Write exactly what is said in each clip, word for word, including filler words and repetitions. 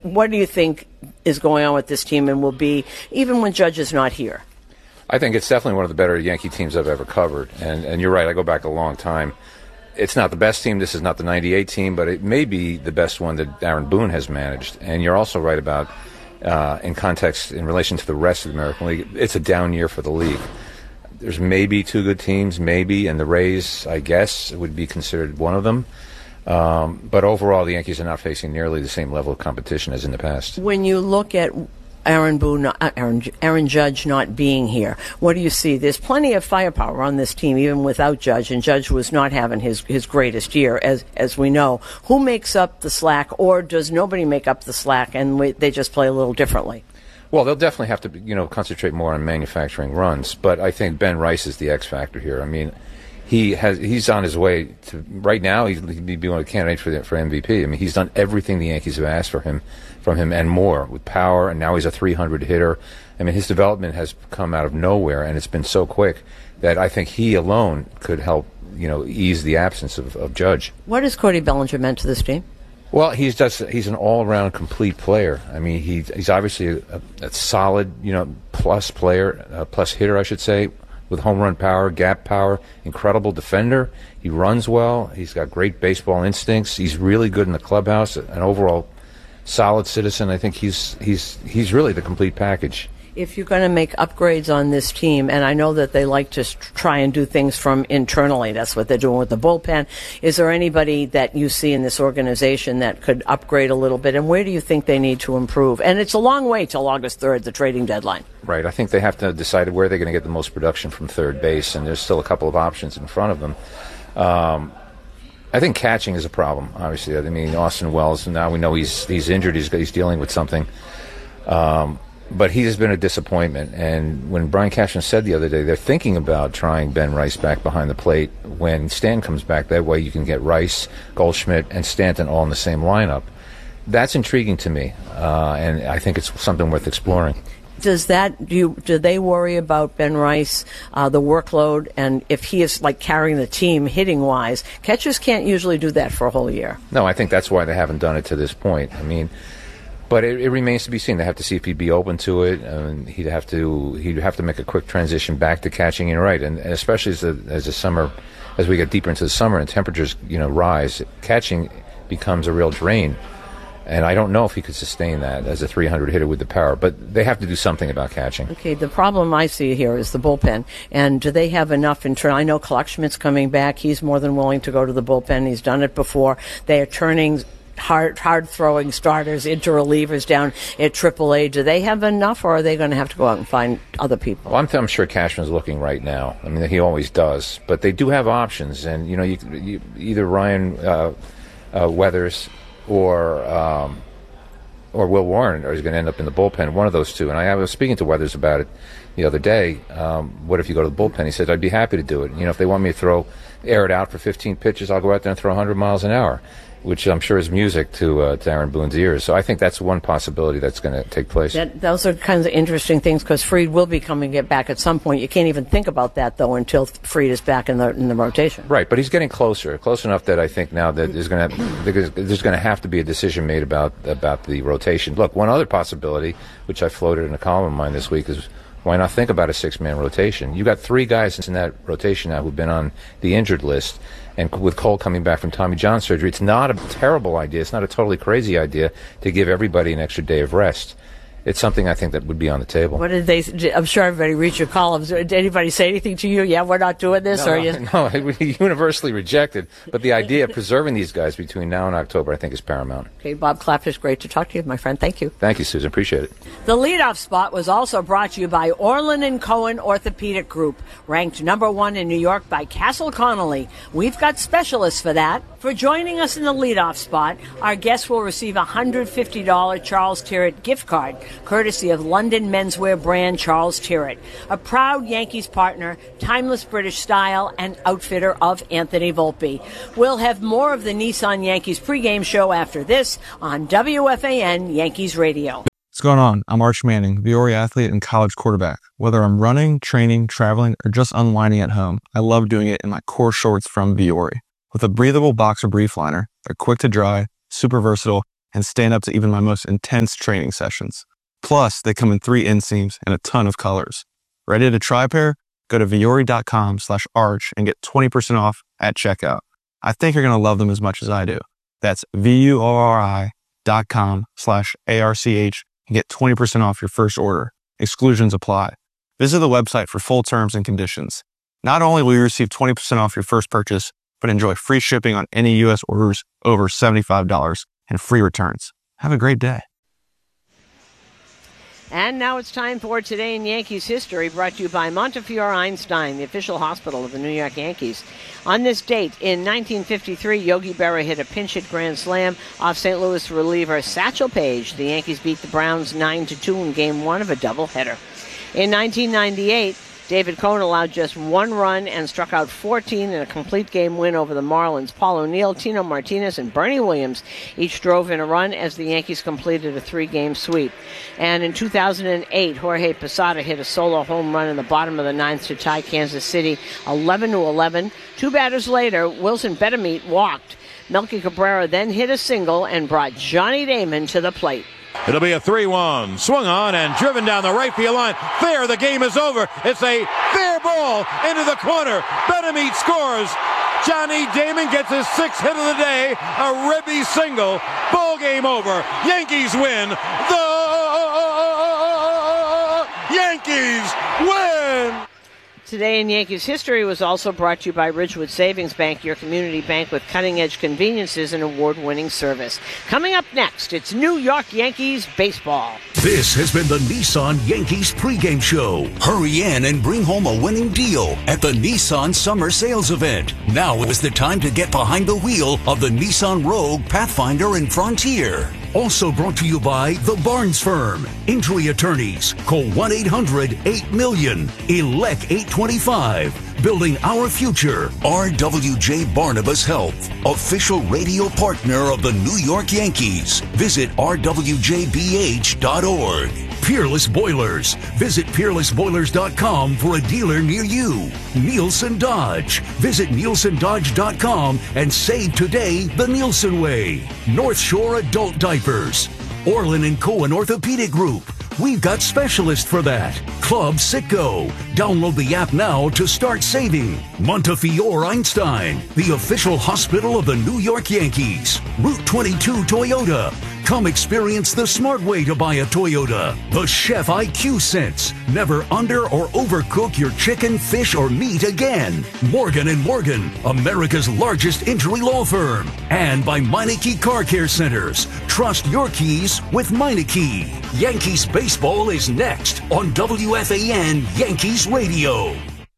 What do you think is going on with this team and will be, even when Judge is not here? I think it's definitely one of the better Yankee teams I've ever covered. And, and you're right, I go back a long time. It's not the best team. This is not the ninety-eight team, but it may be the best one that Aaron Boone has managed. And you're also right about, uh, in context, in relation to the rest of the American League, it's a down year for the league. There's maybe two good teams, maybe, and the Rays, I guess, would be considered one of them. Um, but overall, the Yankees are not facing nearly the same level of competition as in the past. When you look at Aaron Boone, uh, Aaron, Aaron Judge not being here, what do you see? There's plenty of firepower on this team, even without Judge, and Judge was not having his, his greatest year, as as we know. Who makes up the slack, or does nobody make up the slack, and we, they just play a little differently? Well, they'll definitely have to, you know, concentrate more on manufacturing runs, but I think Ben Rice is the X factor here. I mean, he has he's on his way to right now. He'd be one of the candidates for the, for M V P. I mean, he's done everything the Yankees have asked for him, from him, and more, with power. And now he's a three hundred hitter. I mean, his development has come out of nowhere, and it's been so quick that I think he alone could help, you know, ease the absence of, of Judge. What has Cody Bellinger meant to this team? Well, he's just he's an all-around complete player. I mean, he, he's obviously a, a solid, you know, plus player, uh, plus hitter, I should say, with home run power, gap power, incredible defender. He runs well. He's got great baseball instincts. He's really good in the clubhouse. An overall solid citizen. I think he's he's he's really the complete package. If you're going to make upgrades on this team, and I know that they like to try and do things from internally, that's what they're doing with the bullpen, is there anybody that you see in this organization that could upgrade a little bit, and where do you think they need to improve? And it's a long way till August third, the trading deadline. Right. I think they have to decide where they're going to get the most production from third base, and there's still a couple of options in front of them. Um, I think catching is a problem, obviously. I mean, Austin Wells, now we know he's he's injured, he's, he's dealing with something. Um, But he has been a disappointment. And when Brian Cashman said the other day they're thinking about trying Ben Rice back behind the plate when Stan comes back, that way you can get Rice, Goldschmidt, and Stanton all in the same lineup. That's intriguing to me, uh, and I think it's something worth exploring. Does that do you, do they worry about Ben Rice, uh, the workload, and if he is like carrying the team hitting wise? Catchers can't usually do that for a whole year. No, I think that's why they haven't done it to this point. I mean, but it, it remains to be seen. They have to see if he'd be open to it, and he'd have to he'd have to make a quick transition back to catching. And right, and, and especially as the as the summer, as we get deeper into the summer and temperatures, you know, rise, catching becomes a real drain. And I don't know if he could sustain that as a three hundred hitter with the power, but they have to do something about catching. Okay, the problem I see here is the bullpen. And do they have enough internal? I know Clark Schmidt's coming back. He's more than willing to go to the bullpen. He's done it before. They are turning hard, hard-throwing starters into relievers down at triple A. Do they have enough, or are they going to have to go out and find other people? Well, I'm, I'm sure Cashman's looking right now. I mean, he always does. But they do have options. And, you know, you, you, either Ryan uh, uh, Weathers or um, or Will Warren is going to end up in the bullpen, one of those two. And I was speaking to Weathers about it the other day. Um, what if you go to the bullpen? He said, I'd be happy to do it. You know, if they want me to throw, air it out for fifteen pitches, I'll go out there and throw one hundred miles an hour, which I'm sure is music to uh, to Aaron Boone's ears. So I think that's one possibility that's going to take place. That, those are kinds of interesting things, because Fried will be coming back at some point. You can't even think about that, though, until Fried is back in the in the rotation. Right, but he's getting closer, close enough that I think now that there's going to there's going to have to be a decision made about about the rotation. Look, one other possibility, which I floated in a column of mine this week, is why not think about a six-man rotation? You got three guys in that rotation now who've been on the injured list. And with Cole coming back from Tommy John surgery, it's not a terrible idea. It's not a totally crazy idea to give everybody an extra day of rest. It's something I think that would be on the table. What did they? I'm sure everybody reads your columns. Did anybody say anything to you? Yeah, we're not doing this, no, or you? No, it would be universally rejected. But the idea of preserving these guys between now and October, I think, is paramount. Okay, Bob Clapper's great to talk to you, my friend. Thank you. Thank you, Susan. Appreciate it. The leadoff spot was also brought to you by Orland and Cohen Orthopedic Group, ranked number one in New York by Castle Connolly. We've got specialists for that. For joining us in the leadoff spot, our guests will receive a one hundred fifty dollars Charles Tyrrett gift card, courtesy of London menswear brand Charles Tyrrett, a proud Yankees partner, timeless British style, and outfitter of Anthony Volpe. We'll have more of the Nissan Yankees pregame show after this on W F A N Yankees Radio. What's going on? I'm Arch Manning, Viore athlete and college quarterback. Whether I'm running, training, traveling, or just unwinding at home, I love doing it in my core shorts from Viore. With a breathable boxer brief liner, they're quick to dry, super versatile, and stand up to even my most intense training sessions. Plus, they come in three inseams and a ton of colors. Ready to try a pair? Go to Vuori.com slash arch and get twenty percent off at checkout. I think you're going to love them as much as I do. That's V-U-O-R-I dot com slash A-R-C-H and get twenty percent off your first order. Exclusions apply. Visit the website for full terms and conditions. Not only will you receive twenty percent off your first purchase, but enjoy free shipping on any U S orders over seventy-five dollars and free returns. Have a great day. And now it's time for Today in Yankees History, brought to you by Montefiore Einstein, the official hospital of the New York Yankees. On this date, in nineteen fifty-three, Yogi Berra hit a pinch-hit grand slam off Saint Louis reliever Satchel Paige. The Yankees beat the Browns nine to two in Game one of a doubleheader. In nineteen ninety-eight, David Cone allowed just one run and struck out fourteen in a complete game win over the Marlins. Paul O'Neill, Tino Martinez, and Bernie Williams each drove in a run as the Yankees completed a three-game sweep. And in two thousand eight, Jorge Posada hit a solo home run in the bottom of the ninth to tie Kansas City eleven to eleven. Two batters later, Wilson Betemit walked. Melky Cabrera then hit a single and brought Johnny Damon to the plate. It'll be a three one. Swung on and driven down the right field line. Fair, the game is over. It's a fair ball into the corner. Betemit scores. Johnny Damon gets his sixth hit of the day. A ribby single. Ball game over. Yankees win. The Yankees win. Today in Yankees History was also brought to you by Ridgewood Savings Bank, your community bank with cutting-edge conveniences and award-winning service. Coming up next, it's New York Yankees baseball. This has been the Nissan Yankees pregame show. Hurry in and bring home a winning deal at the Nissan Summer Sales Event. Now is the time to get behind the wheel of the Nissan Rogue, Pathfinder, and Frontier. Also brought to you by The Barnes Firm. Injury attorneys. Call one eight hundred eight million. Elect eight twenty-five. Building our future. R W J Barnabas Health. Official radio partner of the New York Yankees. Visit R W J B H dot org. Peerless Boilers. Visit peerless boilers dot com for a dealer near you. Nielsen Dodge. Visit nielsen dodge dot com and save today the Nielsen way. North Shore Adult Diapers. Orlin and Cohen Orthopedic Group. We've got specialists for that. Club Sitco. Download the app now to start saving. Montefiore Einstein, the official hospital of the New York Yankees. Route twenty-two Toyota. Come experience the smart way to buy a Toyota. The Chef I Q Sense. Never under or overcook your chicken, fish, or meat again. Morgan and Morgan, America's largest injury law firm. And by Meineke Car Care Centers. Trust your keys with Meineke. Yankees baseball is next on W F A N Yankees Radio.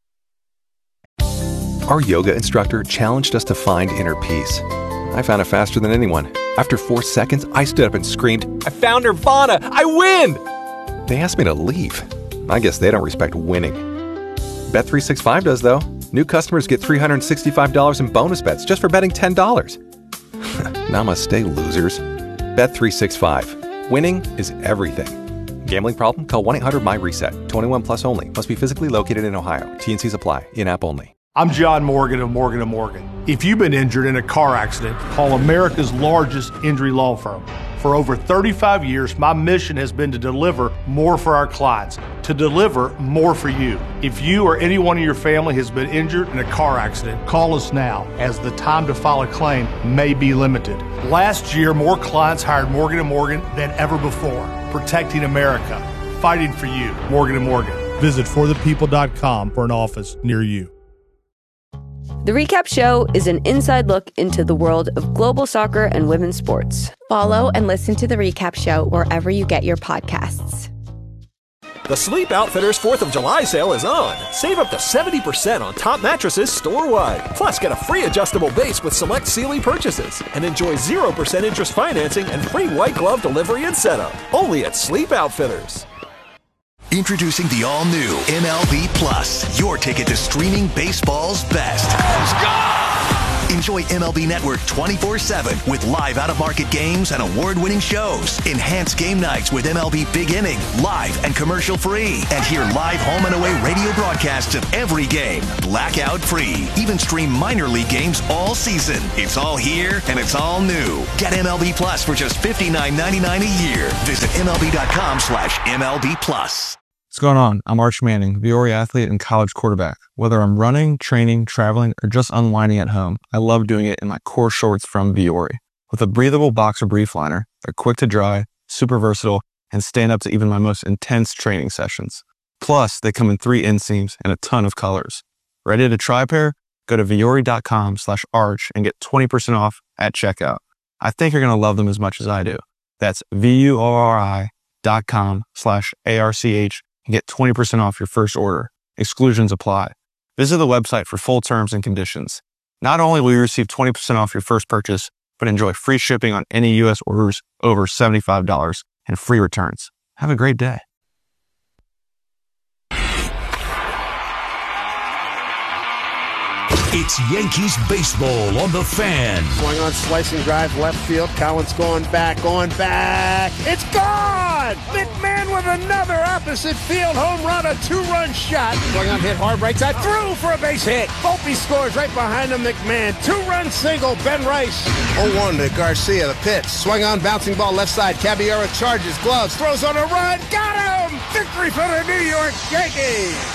Our yoga instructor challenged us to find inner peace. I found it faster than anyone. After four seconds, I stood up and screamed, "I found Nirvana! I win!" They asked me to leave. I guess they don't respect winning. Bet three sixty-five does, though. New customers get three hundred sixty-five dollars in bonus bets just for betting ten dollars. Namaste, losers. Bet three sixty-five. Winning is everything. Gambling problem? Call one eight hundred my reset. twenty-one plus only. Must be physically located in Ohio. T and Cs apply. In-app only. I'm John Morgan of Morgan and Morgan. If you've been injured in a car accident, call America's largest injury law firm. For over thirty-five years, my mission has been to deliver more for our clients, to deliver more for you. If you or anyone in your family has been injured in a car accident, call us now, as the time to file a claim may be limited. Last year, more clients hired Morgan and Morgan than ever before, protecting America, fighting for you. Morgan and Morgan. Visit for the people dot com for an office near you. The Recap Show is an inside look into the world of global soccer and women's sports. Follow and listen to The Recap Show wherever you get your podcasts. The Sleep Outfitters fourth of July sale is on. Save up to seventy percent on top mattresses store-wide. Plus, get a free adjustable base with select Sealy purchases. And enjoy zero percent interest financing and free white glove delivery and setup. Only at Sleep Outfitters. Introducing the all-new M L B Plus, your ticket to streaming baseball's best. Enjoy M L B Network twenty-four seven with live out-of-market games and award-winning shows. Enhance game nights with M L B Big Inning, live and commercial-free. And hear live home and away radio broadcasts of every game, blackout-free. Even stream minor league games all season. It's all here, and it's all new. Get M L B Plus for just fifty-nine ninety-nine a year. Visit M L B dot com slash M L B Plus. What's going on? I'm Arch Manning, Viore athlete and college quarterback. Whether I'm running, training, traveling, or just unwinding at home, I love doing it in my core shorts from Viore. With a breathable boxer brief liner, they're quick to dry, super versatile, and stand up to even my most intense training sessions. Plus, they come in three inseams and a ton of colors. Ready to try a pair? Go to Viore dot com slash arch and get twenty percent off at checkout. I think you're going to love them as much as I do. That's V-U-O-R-I dot com slash A-R-C-H and get twenty percent off your first order. Exclusions apply. Visit the website for full terms and conditions. Not only will you receive twenty percent off your first purchase, but enjoy free shipping on any U S orders over seventy-five dollars and free returns. Have a great day. It's Yankees baseball on the Fan. Swung on, slicing drive, left field. Collins going back, going back. It's gone! McMahon with another opposite field home run, a two-run shot. Swung on, hit hard, right side, through for a base hit. Volpe scores right behind him, McMahon. Two-run single, Ben Rice. oh one to Garcia, the pitch. Swung on, bouncing ball left side. Caballero charges, gloves, throws on a run. Got him! Victory for the New York Yankees!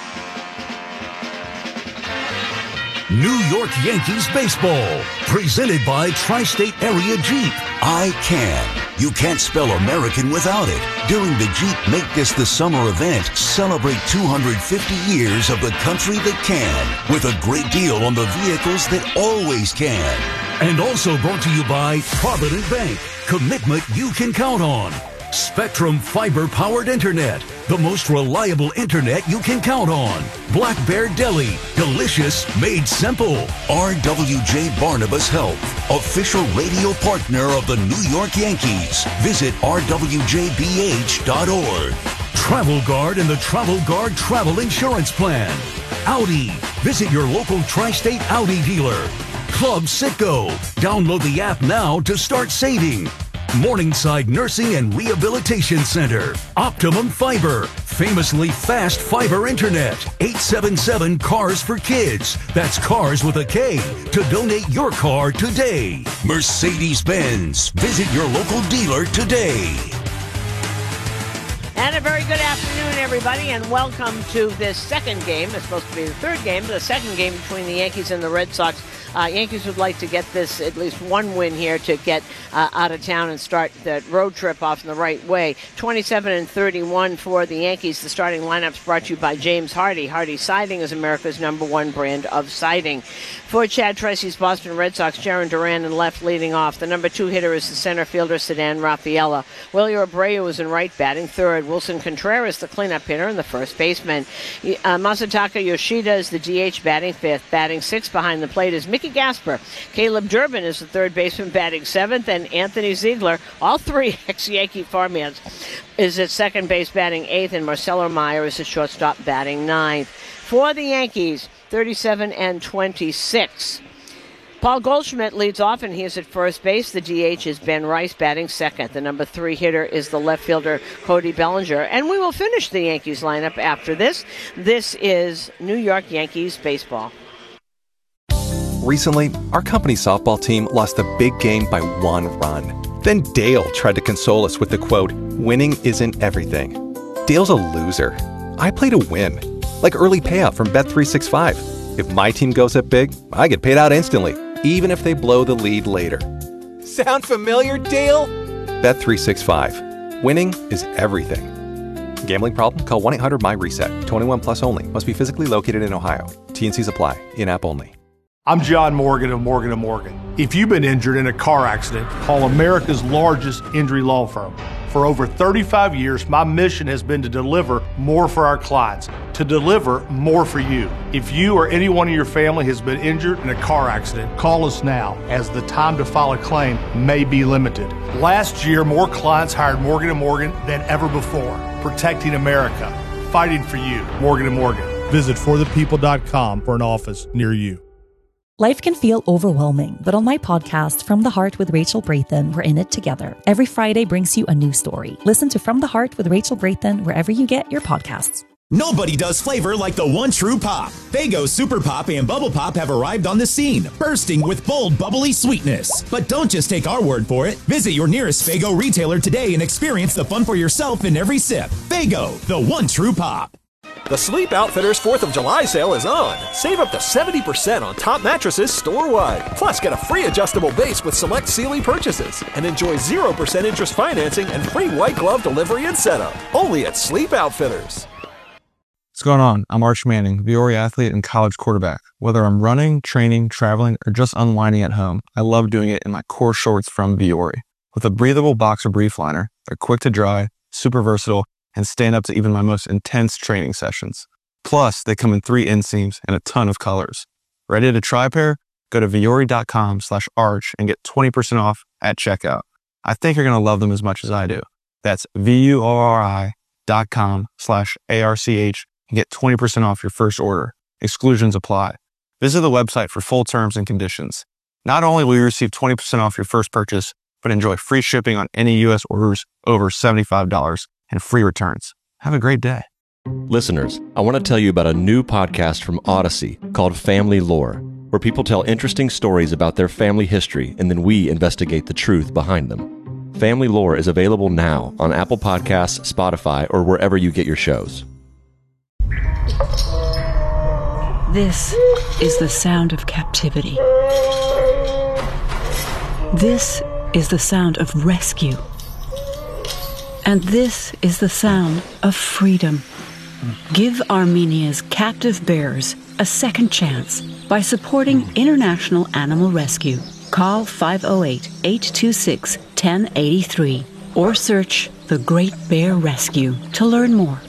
New York Yankees baseball, presented by Tri-State Area Jeep. I Can. You can't spell American without it. During the Jeep Make This the Summer event, celebrate two hundred fifty years of the country that can, with a great deal on the vehicles that always can. And also brought to you by Provident Bank. Commitment you can count on. Spectrum fiber-powered internet, the most reliable internet you can count on. Black Bear Deli, delicious made simple. R W J Barnabas Health, official radio partner of the New York Yankees. Visit R W J B H dot org. Travel Guard and the Travel Guard Travel Insurance Plan. Audi, visit your local Tri-State Audi dealer. Club Citgo, download the app now to start saving. Morningside Nursing and Rehabilitation Center. Optimum Fiber, famously fast fiber internet. eight seven seven Cars for Kids. That's cars with a K. To donate your car today. Mercedes-Benz. Visit your local dealer today. And a very good afternoon, everybody, and welcome to this second game. It's supposed to be the third game, but the second game between the Yankees and the Red Sox. Uh, Yankees would like to get this, at least one win here, to get uh, out of town and start the road trip off in the right way. twenty-seven and thirty-one for the Yankees. The starting lineup's brought to you by James Hardy. Hardy Siding is America's number one brand of siding. For Chad Tracy's Boston Red Sox, Jaron Duran in left leading off. The number two hitter is the center fielder, Sedan Rafaela. Willie Abreu is in right, batting third. Wilson Contreras, the cleanup hitter, and the first baseman. Uh, Masataka Yoshida is the D H, batting fifth. Batting sixth behind the plate is Mickey Gasper. Caleb Durbin is the third baseman, batting seventh, and Anthony Ziegler, all three ex-Yankee farmhands, is at second base, batting eighth, and Marcelo Meyer is the shortstop, batting ninth. For the Yankees, thirty-seven and twenty-six. Paul Goldschmidt leads off, and he is at first base. The D H is Ben Rice, batting second. The number three hitter is the left fielder, Cody Bellinger. And we will finish the Yankees lineup after this. This is New York Yankees baseball. Recently, our company's softball team lost a big game by one run. Then Dale tried to console us with the quote, "Winning isn't everything." Dale's a loser. I play to win, like early payout from Bet three sixty-five. If my team goes up big, I get paid out instantly, even if they blow the lead later. Sound familiar, Dale? Bet three sixty-five. Winning is everything. Gambling problem? Call one eight hundred M Y reset. twenty-one plus only. Must be physically located in Ohio. T and Cs apply. In-app only. I'm John Morgan of Morgan and Morgan. If you've been injured in a car accident, call America's largest injury law firm. For over thirty-five years, my mission has been to deliver more for our clients, to deliver more for you. If you or anyone in your family has been injured in a car accident, call us now, as the time to file a claim may be limited. Last year, more clients hired Morgan and Morgan than ever before, protecting America, fighting for you. Morgan and Morgan. Visit for the people dot com for an office near you. Life can feel overwhelming, but on my podcast, From the Heart with Rachel Brathen, we're in it together. Every Friday brings you a new story. Listen to From the Heart with Rachel Brathen wherever you get your podcasts. Nobody does flavor like the one true pop. Faygo Super Pop and Bubble Pop have arrived on the scene, bursting with bold, bubbly sweetness. But don't just take our word for it. Visit your nearest Faygo retailer today and experience the fun for yourself in every sip. Faygo, the one true pop. The Sleep Outfitters fourth of July sale is on. Save up to seventy percent on top mattresses store-wide. Plus, get a free adjustable base with select Sealy purchases. And enjoy zero percent interest financing and free white glove delivery and setup. Only at Sleep Outfitters. What's going on? I'm Arch Manning, Viore athlete and college quarterback. Whether I'm running, training, traveling, or just unwinding at home, I love doing it in my core shorts from Viore. With a breathable boxer brief liner, they're quick to dry, super versatile, and stand up to even my most intense training sessions. Plus, they come in three inseams and a ton of colors. Ready to try a pair? Go to Viore.com slash arch and get twenty percent off at checkout. I think you're going to love them as much as I do. That's V-U-O-R-I dot com slash A-R-C-H and get twenty percent off your first order. Exclusions apply. Visit the website for full terms and conditions. Not only will you receive twenty percent off your first purchase, but enjoy free shipping on any U S orders over seventy-five dollars. And free returns. Have a great day. Listeners, I want to tell you about a new podcast from Odyssey called Family Lore, where people tell interesting stories about their family history and then we investigate the truth behind them. Family Lore is available now on Apple Podcasts, Spotify, or wherever you get your shows. This is the sound of captivity. This is the sound of rescue. And this is the sound of freedom. Give Armenia's captive bears a second chance by supporting International Animal Rescue. Call five oh eight, eight two six, one oh eight three or search The Great Bear Rescue to learn more.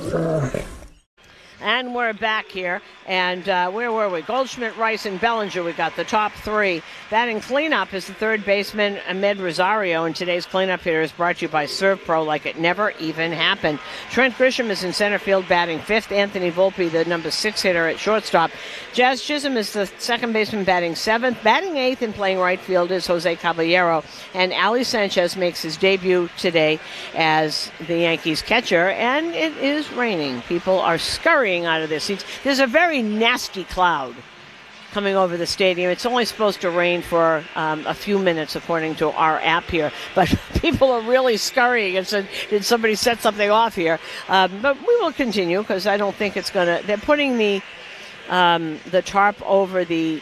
And we're back here. And uh, where were we? Goldschmidt, Rice, and Bellinger. We got the top three. Batting cleanup is the third baseman, Ahmed Rosario. And today's cleanup hitter is brought to you by ServPro, like it never even happened. Trent Grisham is in center field batting fifth. Anthony Volpe, the number six hitter at shortstop. Jazz Chisholm is the second baseman batting seventh. Batting eighth and playing right field is Jose Caballero. And Ali Sanchez makes his debut today as the Yankees catcher. And it is raining. People are scurrying out of their seats. There's a very nasty cloud coming over the stadium. It's only supposed to rain for um, a few minutes, according to our app here. But people are really scurrying. And so, did somebody set something off here? Um, but we will continue because I don't think it's going to. They're putting the um, the tarp over the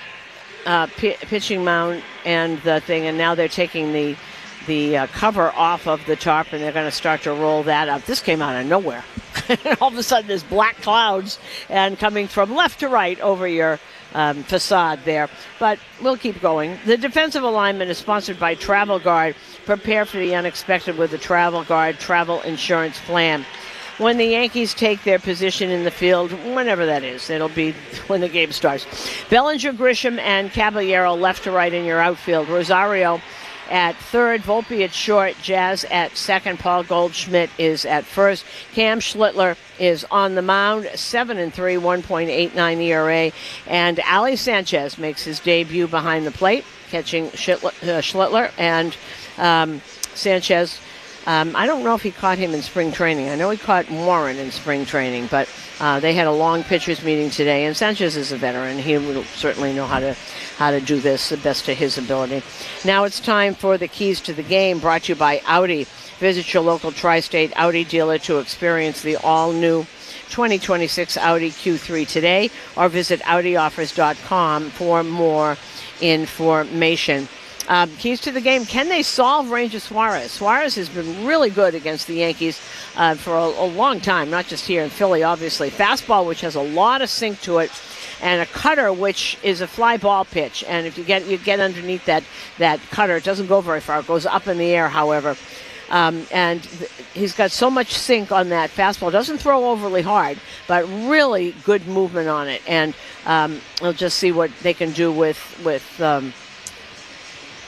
uh, p- pitching mound and the thing, and now they're taking the the uh, cover off of the tarp, and they're going to start to roll that up. This came out of nowhere. All of a sudden, there's black clouds and coming from left to right over your um, facade there. But we'll keep going. The defensive alignment is sponsored by Travel Guard. Prepare for the unexpected with the Travel Guard travel insurance plan. When the Yankees take their position in the field, whenever that is, it'll be when the game starts. Bellinger, Grisham, and Caballero left to right in your outfield. Rosario at third, Volpe at short, Jazz at second, Paul Goldschmidt is at first. Cam Schlittler is on the mound, seven and three, one point eight nine E R A, and Ali Sanchez makes his debut behind the plate, catching Schlittler, uh, Schlittler and um, Sanchez. Um, I don't know if he caught him in spring training. I know he caught Warren in spring training, but uh, they had a long pitchers meeting today, and Sanchez is a veteran. He will certainly know how to how to do this the best to his ability. Now it's time for the keys to the game, brought to you by Audi. Visit your local Tri-State Audi dealer to experience the all-new twenty twenty-six Audi Q three today, or visit Audi Offers dot com for more information. Um, keys to the game, can they solve Ranger Suarez? Suarez has been really good against the Yankees uh, for a, a long time, not just here in Philly, obviously. Fastball, which has a lot of sink to it, and a cutter, which is a fly ball pitch. And if you get you get underneath that, that cutter, it doesn't go very far. It goes up in the air, however. Um, and th- he's got so much sink on that fastball. Doesn't throw overly hard, but really good movement on it. And um, we'll just see what they can do with with um,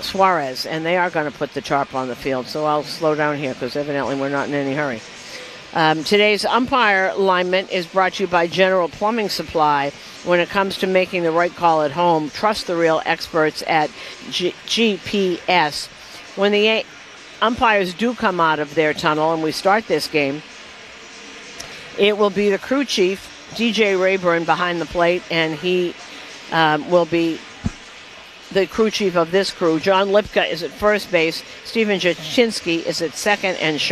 Suarez. And they are going to put the tarp on the field. So I'll slow down here because evidently we're not in any hurry. Um, today's umpire alignment is brought to you by General Plumbing Supply. When it comes to making the right call at home, trust the real experts at G- GPS. When the a- umpires do come out of their tunnel and we start this game, it will be the crew chief, D J Rayburn, behind the plate, and he um, will be the crew chief of this crew. John Lipka is at first base. Stephen Jaczynski is at second, and